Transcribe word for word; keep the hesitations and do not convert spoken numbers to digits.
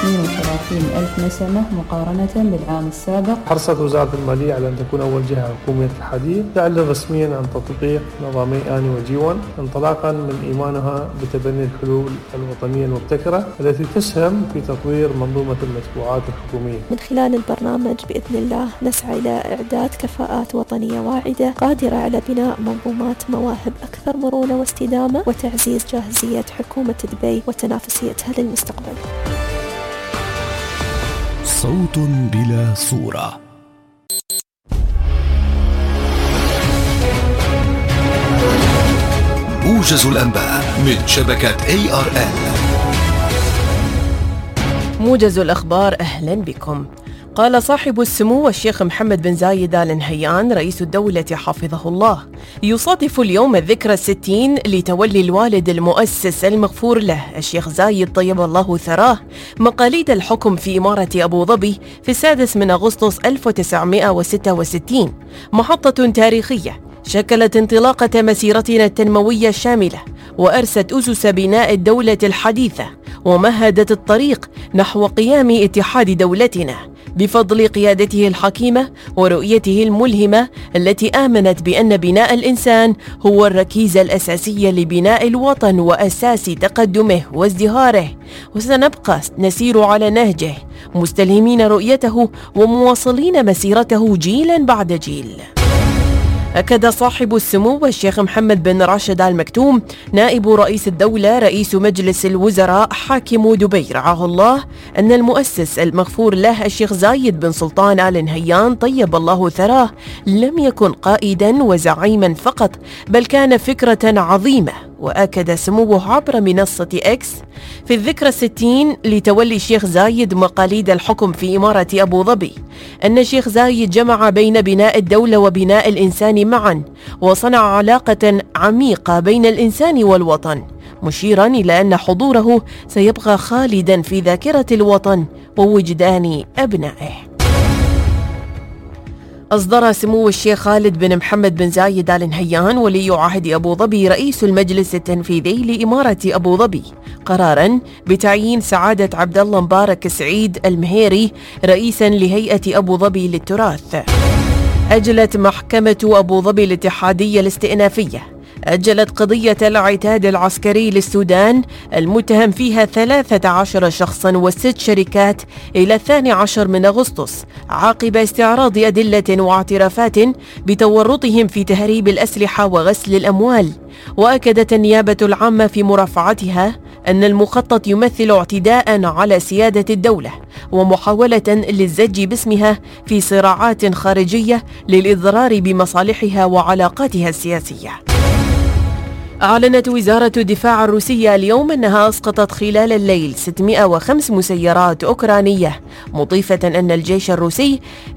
اثنين وثلاثين ألف نسمة مقارنة بالعام السابق. حرصت وزارة المالية على أن تكون أول جهة حكومية الحديث تعلن رسميا عن تطبيق نظامي آني وجيون انطلاقا من إيمانها بتبني الحلول الوطنية المبتكرة التي تسهم في تطوير منظومة المدفوعات الحكومية. من خلال البرنامج بإذن الله نسعى إلى إعداد كفاءات وطنية واعدة قادرة على بناء منظومات مواهب أكثر مرونة واستدامة وتعزيز جاهزية حكومة دبي وتنافسيتها للمستقبل. صوت بلا صورة. موجز الأنباء من شبكة إيه آر إل. موجز الأخبار، أهلا بكم. قال صاحب السمو الشيخ محمد بن زايد آل نهيان رئيس الدولة حفظه الله: يصادف اليوم الذكرى الستين لتولي الوالد المؤسس المغفور له الشيخ زايد طيب الله ثراه مقاليد الحكم في إمارة أبو ظبي في السادس من أغسطس ألف وتسعمائة وستة وستين، محطة تاريخية شكلت انطلاقة مسيرتنا التنموية الشاملة وأرست أسس بناء الدولة الحديثة ومهدت الطريق نحو قيام اتحاد دولتنا بفضل قيادته الحكيمة ورؤيته الملهمة التي آمنت بأن بناء الإنسان هو الركيزة الأساسية لبناء الوطن وأساس تقدمه وازدهاره، وسنبقى نسير على نهجه مستلهمين رؤيته ومواصلين مسيرته جيلا بعد جيل. أكد صاحب السمو الشيخ محمد بن راشد آل مكتوم نائب رئيس الدولة رئيس مجلس الوزراء حاكم دبي رعاه الله أن المؤسس المغفور له الشيخ زايد بن سلطان آل نهيان طيب الله ثراه لم يكن قائدا وزعيما فقط، بل كان فكرة عظيمة. وأكد سموه عبر منصة إكس في الذكرى الستين لتولي الشيخ زايد مقاليد الحكم في إمارة أبو ظبي أن الشيخ زايد جمع بين بناء الدولة وبناء الإنسان معا، وصنع علاقة عميقة بين الإنسان والوطن، مشيرا إلى أن حضوره سيبقى خالدا في ذاكرة الوطن ووجدان أبنائه. أصدر سمو الشيخ خالد بن محمد بن زايد آل نهيان ولي عهد أبو ظبي رئيس المجلس التنفيذي لإمارة أبو ظبي قراراً بتعيين سعادة عبد الله مبارك سعيد المهيري رئيساً لهيئة أبو ظبي للتراث. أجلت محكمة أبو ظبي الاتحادية الاستئنافية أجلت قضية العتاد العسكري للسودان المتهم فيها ثلاثة عشر شخصاً وست شركات إلى الثاني عشر من أغسطس عقب استعراض أدلة واعترافات بتورطهم في تهريب الأسلحة وغسل الأموال. وأكدت النيابة العامة في مرافعتها أن المخطط يمثل اعتداء على سيادة الدولة ومحاولة للزج باسمها في صراعات خارجية للإضرار بمصالحها وعلاقاتها السياسية. أعلنت وزارة الدفاع الروسية اليوم أنها أسقطت خلال الليل ستمائة وخمس مسيرات أوكرانية، مضيفة أن الجيش الروسي